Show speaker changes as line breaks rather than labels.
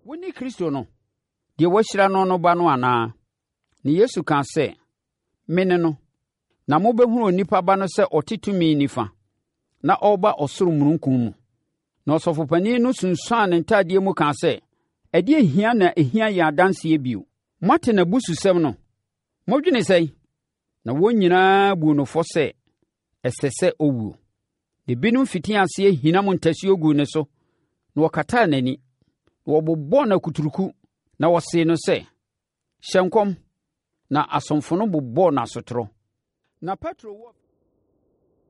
Woni Kristo no, deɛ wahyira no ba no anaa? Ne Yesu kaa sɛ, mene no, na mobɛhunu onipa ba no sɛ ɔte tumi nifa, na ɔreba ɔsoro omununkum mu. Na ɔsɔfopanin no sunsuaa ne ntadeɛ mu kaa sɛ, ɛdeɛn hia na ɛhia yɛn adanseɛ bio? Moate n'abususɛm no? Modwene sɛn? Na wɔn nyinaa buu no fɔ sɛ, ɛsɛ sɛ ɔwuo. Ebinom fiti aseɛ hinam ntasuo guu ne so, na wɔkataa n'ani, na wɔbobɔɔ no akuturuku, na wɔsee no sɛ, hyɛ nkɔm, na asomfo no bobɔɔ no asotorɔ. Na Petro